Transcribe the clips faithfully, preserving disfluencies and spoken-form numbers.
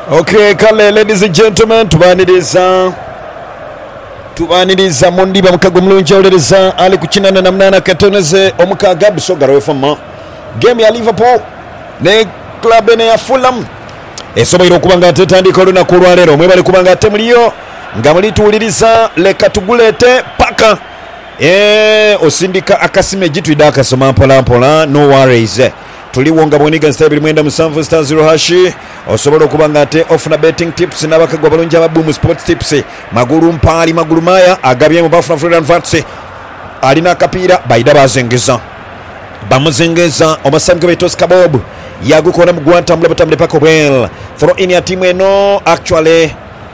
Okay, kale ladies and gentlemen, tubaniriza tubaniriza mundiba mukago mulungi olereza ali kukinana na munana katoneze omukaga bisoga rwefama game ya Liverpool ne club ene ya Fulham esobola okubanga tetandika olunaku lwaleero mwebale kubanga temuliyo nga mulituuliriza leka tugulete paka eh osindika akasime jitwida akasoma mpola mpola no worries tuliwonga boniga stable mwenda musanvu star zero hashi osobola okubanga ate ofuna betting tips n'abakagwa balungi ababumu sports tips maguru mpali maguru maya agabye mu bafuna Florian Vatse alina akapiira baida bazengeza bamuzengeza omasange betos kabob yagukona mugwanta mule batamule pako well throw in ya timu eno actually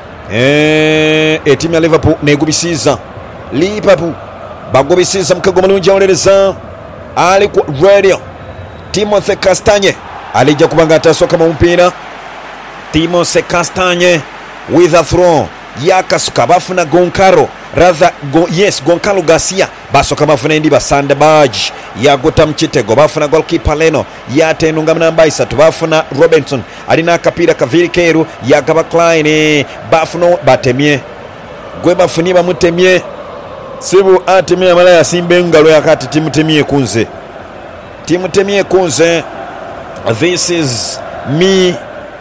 eh e timu ya Liverpool negubisiza Liverpool bagubisiza mkago malungi aolereza ali ku radio Timothy Castagne alija kubanga atasoka mu mpira Timothy Castagne with a throw yakasuka bafuna Goncalo rather go, yes Goncalo Garcia basoka bafuna ndi basande badge yagota mchitego bafuna goalkeeper Leno yatenunga namba isatu bafuna Robertson alina akapira kaviri keru yagaba Klein bafuno batemye gwe bafuni bamutemye sibu atemye amala yasimbe ngalo yakati timutemye kunze timu temie kunze. This is me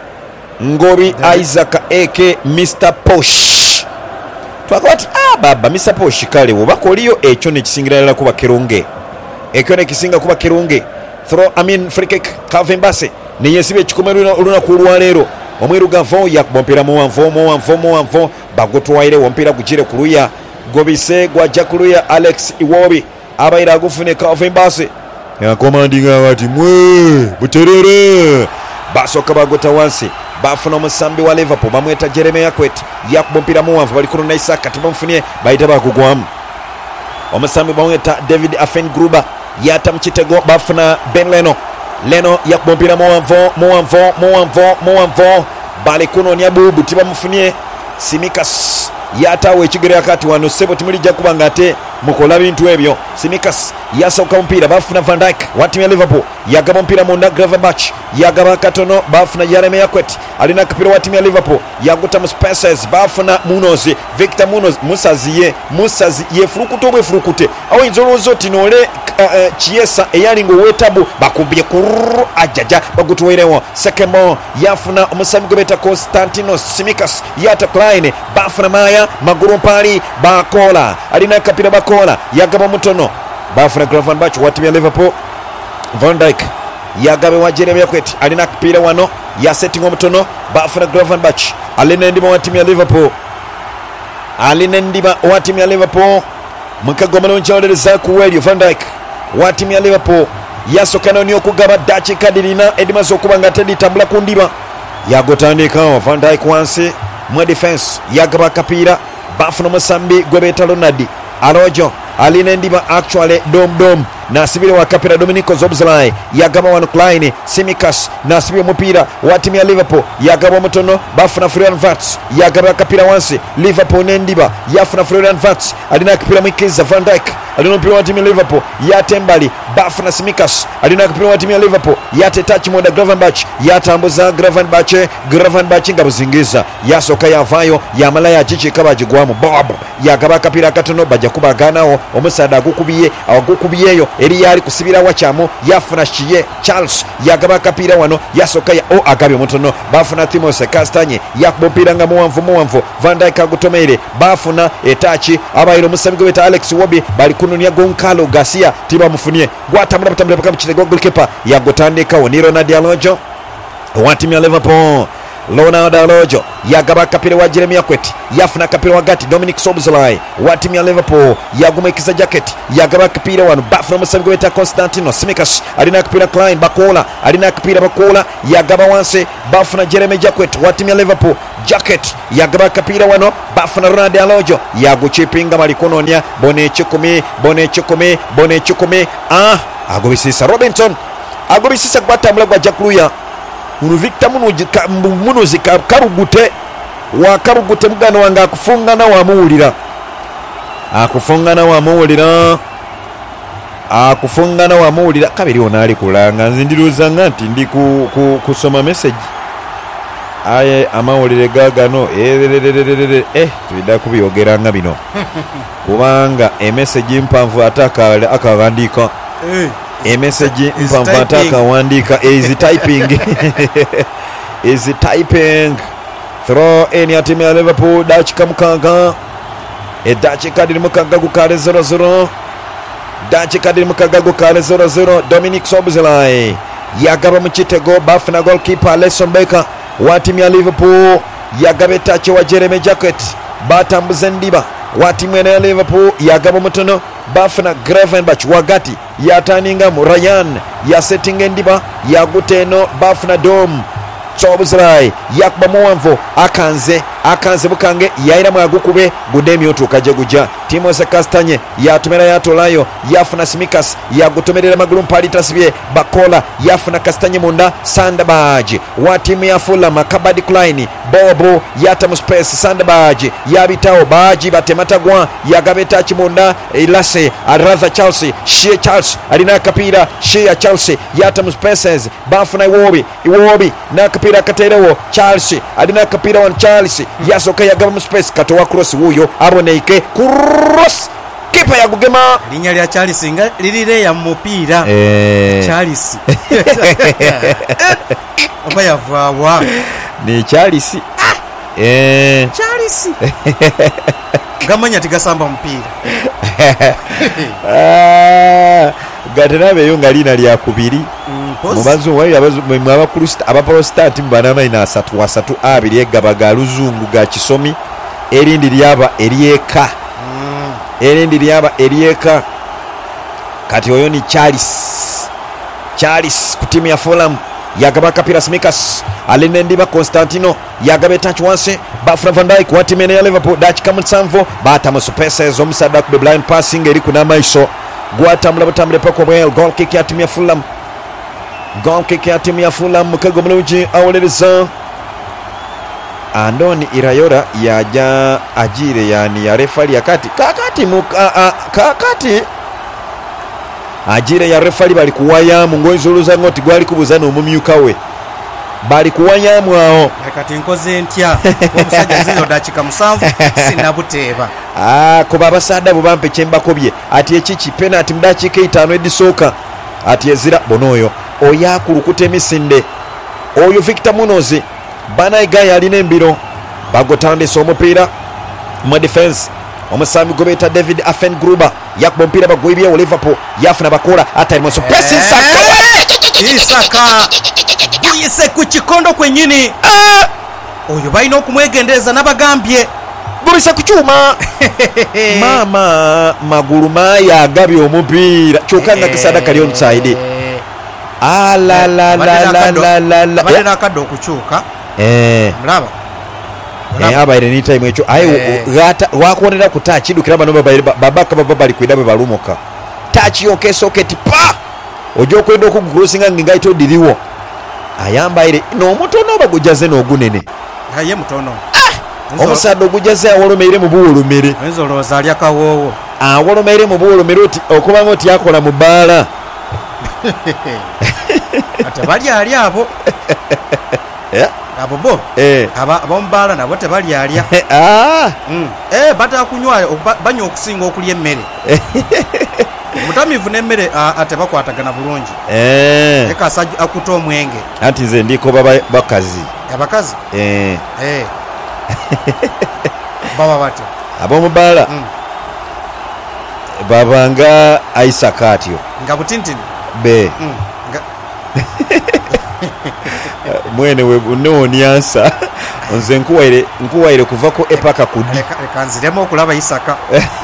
Ngobi Isaac aka Mister Posh twakati ah baba Mister Posh kale ubakoliyo ekyo ne kisingirala kuba kirunge ekyo ne kisinga kuba kirunge throw I mean free kick Calvin Bassey ne yesibe kikomero oluna kulwa lero omweru gavo yakubompera mu wanvo mu wanvo mu wanvo bagotwaire wompira gujire kuluya gobise gwa jakuluya Alex Iwobi abaira gufune Calvin Bassey ya komandinga wati mwe buterere basoka bagota wansi bafuna omusambi wa Liverpool bamweta Jeremy Akwet yakubompira mu wanvu bali kuno Isaac tibamfunye bayita bakugwamu omusambi bamweta David Afen Gruber yata mchitego bafuna Ben Leno Leno yakubompira mu wanvu mu wanvu mu wanvu mu wanvu bali kuno nyabubu tibamfunye Simikas yatawe ekigere akati wano sebo timulija kubanga ate mukola bintu ebyo Simikas yasoka mpira bafuna Van Dijk wati ya Liverpool yagaba mpira mu Gravenberch yagaba katono bafuna Jeremy Akwet alina kapira wati ya Liverpool yaguta mu Spaces bafuna Munoz Victor Munoz Musaziye Musaziye furukuto bwe furukute awo inzolozo tinole uh, uh, Chiesa eyalingo wetabu bakumbye kurru ajaja bagutwerewo sekemo yafuna omusami gobeta Constantinos Simikas yata Klein bafuna Maya maguru mpali bakola alina kapira bakola yagaba mutono bafuna Gravenberch wati ya Liverpool Van Dijk yagabe wa Jeremy Akwet alina kapira wano ya setting omutono bafuna Gravenberch alina ndima wa timu ya Liverpool alina ndima wa timu ya Liverpool mukagoma n'onchaolereza ku radio Van Dijk wa timu ya Liverpool yasokana nyo kugaba dachi kadirina edimaso kubanga tedi tambula ku ndiba yagotandika Van Dijk wansi mu defense yagaba kapira bafuna musambi gwebeta Ronaldo Arojo alina ndima actually dom dom nasibire wa kapira Dominico Szoboszlai yagaba wano Klein Simikas nasibire mupira wa timu ya Liverpool yagaba mutono bafuna Florian Vatse yagaba kapira wansi Liverpool nendiba yafuna Florian Vatse alina kapira mwikiza Van Dijk alina mpira wa timu ya Liverpool yatembali bafuna Simikas alina kapira wa timu ya Liverpool yate touch moda Gravenberch yatambuza Gravenberch Gravenberch ngabuzingiza yasoka yavayo yamala ya chichi kabaji gwamu bob yagaba kapira katono baja kubaganawo omusada gukubiye agukubiyeyo eri yali kusibira wachamu yafuna Chiye Charles yagaba kapira wano yasoka ya o agabe mutono bafuna Timothy Castagne yakubopira nga muwanvu muwanvu Van Dijk agutomere bafuna etachi abayiro musabigo beta Alex Iwobi bali kununya Goncalo Garcia tiba mufunie gwatamura batamura paka mchitego goalkeeper yagotandika ni Ronaldo Araujo wati ya Liverpool Ronaldo Araujo yagaba kapira wa Jeremy Akwet yafuna kapira wagati Dominic Szoboszlai wa timu ya Liverpool yagumekiza jacket yagaba kapira wano bafuna musabigo beta Constantino Simikas alina kapira Klein bakola alina kapira bakola yagaba wanse bafuna Jeremy Akwet wa timu ya Liverpool jacket yagaba kapira wano bafuna Ronaldo Araujo yaguchipinga malikononia bone chikumi bone chikumi bone chikumi ah agobisisa Robertson agobisisa kwatambula kwa Jakluya Unu Victor Munoz karugute wa karugute mugano wanga akufungana wa muulira akufungana wa muulira akufungana wa muulira kabiri onali kulanga nzindiruza ngati ndi ku, ku kusoma message aye amawulire gagano eh eh tulida kubyogera nga bino kubanga emessage mpanvu ataka akawandika Eh. emessage mpanvu ataka wandika is typing is typing throw in ya timu ya Liverpool dakika mukaga e dakika diri mukaga gukale zero zero dakika diri mukaga gukale zero zero Dominic Szoboszlai yagaba mu kitego bafuna goalkeeper Alisson Becker wa timu ya Liverpool yagaba etache wa Jeremy Jacket batambuza ndiba wa timu ya Liverpool yagaba mutono bafuna Gravenberch wagati yataninga mu Ryan ya setting ndiba yaguteno bafuna Dom Szoboszlai yakuba muwanvu akanze akanze bukange yaira mwagukube gudemi otukaje guja timu se Kastanye yatumera yatolayo yafuna Simikas yagutomerera magulu mpali tasibye Bakola yafuna Kastanye munda Sandberg wa timu ya Fulham Kabadi Klein Bobo yatamu space Sandberg yabitawo baji batematagwa yagabeta chimunda Ilase aradha Chelsea Shea Charles alina kapira Shea Chelsea yatamu spaces bafuna Iwobi Iwobi na kapira katerewo Chelsea alina kapira wa Chelsea yasoka yagaba mu space katowa cross wuyo aboneke cross kipa yagugema linya lya Charles nga lirire ya mupira eh Charles oba yavawa ni Charles eh Charles gamanya tigasamba mpira ah gaterabe yo ngalina lya kubiri mubazo wayi abazo mwabakuru abaprostat mbana maina asatu wasatu abiri egaba galuzungu ga kisomi erindi lyaba eryeka erindi lyaba eryeka kati oyo ni Charles Charles ku timu ya Fulham yagaba kapira Simikas alene ndiba Constantino yagaba touchwanse bafra Van Dijk wa timu ya Liverpool dakika mutsanvu batamu spaces omusada ku blind passing eri kuna maiso gwatamula butambule pako bwel goal kick ya timu ya Fulham goal kick ya timu ya Fulham mukago mulungi awoleriza Andoni Irayora yaja ajire yani ya refali yakati kakati muka kakati ajire ya refali bali kuwaya mungoizuluza ngoti gwali kubuzana omumyuka we bali kuwaya mwao kati nkoze ntya omusajja zino dakika musanvu sinabuteba ah kuba basada bubampe chemba kobye ati echichi penalty mdachika itano edisoka ati ezira bonoyo oyakulukute misinde oyo Victor Munoz bana igaya aline embiro bagotandisa omupira mu defense omusami gobeta David Affengruber yakuba mpira bagwibye wa Liverpool yafuna Bakola atali mu pressing Saka Isaka buyise ku kikondo kwenyini oyo bayina okumwegendereza nabagambye gubisa kuchuma mama magulu maya agabye omupira kyokanga kisadaka lyo nside ala la la la la la la bali nakadde okukyuka eh mlaba eh abaire ni time echo ayo gata wakonera kutachidukira bano babaka baba bali kuidabe balumoka tachi yoke socket pa ojo kwenda okugrusinga ngingaito diriwo ayamba ire no mutono bagujaze no gunene aye mutono omusado gujaze awolomeire mu buwolomere enzo loza alya kawowo awolomeire mu buwolomere oti okuba ngoti yakola mu bala ate bali ali abo eh abo bo eh aba abombala nabo te bali alya ah mm eh bata kunywa banyo okusinga okulya emmere mutamivu n'emmere ate bakwatagana bulungi eh eka asajja akuta omwenge ati ze ndiko baba bakazi abakazi eh eh baba bate abomubala mm. babanga Isaac atyo nga butintini be mm. nga mwene we bunonyansa nze nkuwaire nkuwaire kuvako epaka kudi kanziremo okulaba Isaka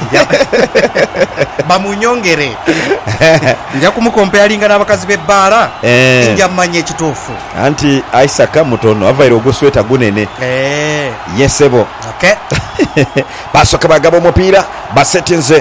bamunyongere nja kumukompealinga n'abakazi b'ebbaala nja mmanya ekituufu anti Isaac mutono avaire ogusweta gunene eh yesebo okay basoka bagaba omupiira basetinze